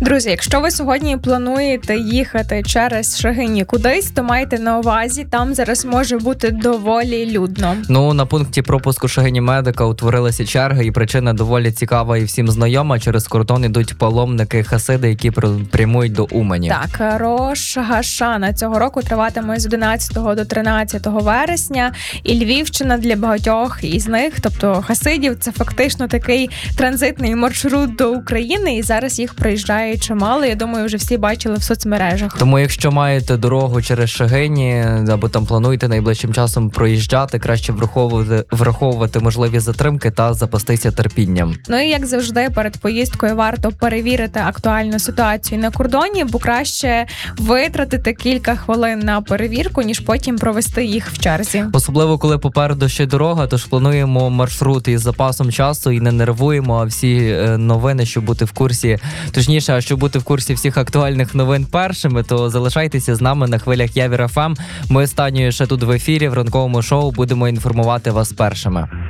Друзі, якщо ви сьогодні плануєте їхати через Шегині кудись, то майте на увазі, там зараз може бути доволі людно. На пункті пропуску Шегині Медика утворилися черги, і причина доволі цікава і всім знайома. Через кордон ідуть паломники-хасиди, які прямують до Умані. Так, Рош Гашана цього року триватиме з 11 до 13 вересня, і Львівщина для багатьох із них, тобто хасидів, це фактично такий транзитний маршрут до України, і зараз їх проїжджає чимало. Я думаю, вже всі бачили в соцмережах. Тому якщо маєте дорогу через Шегині, або там плануєте найближчим часом проїжджати, краще враховувати можливі затримки та запастися терпінням. І як завжди, перед поїздкою варто перевірити актуальну ситуацію на кордоні, бо краще витратити кілька хвилин на перевірку, ніж потім провести їх в черзі. Особливо, коли попереду ще дорога, тож плануємо маршрут із запасом часу і не нервуємо, а всі новини, щоб бути в курсі, точніше, щоб бути в курсі всіх актуальних новин першими, то залишайтеся з нами на хвилях Явір ФМ. Ми останньою ще тут в ефірі, в ранковому шоу, будемо інформувати вас першими.